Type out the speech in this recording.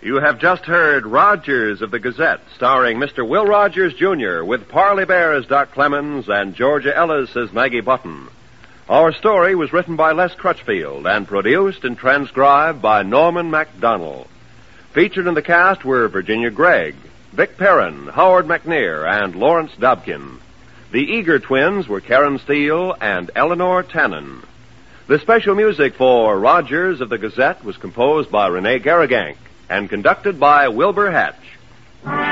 You have just heard Rogers of the Gazette, starring Mr. Will Rogers, Jr., with Parley Bear as Doc Clemens and Georgia Ellis as Maggie Button. Our story was written by Les Crutchfield and produced and transcribed by Norman MacDonald. Featured in the cast were Virginia Gregg, Vic Perrin, Howard McNear, and Lawrence Dobkin. The Eager twins were Karen Steele and Eleanor Tannen. The special music for Rogers of the Gazette was composed by Rene Garrigank and conducted by Wilbur Hatch.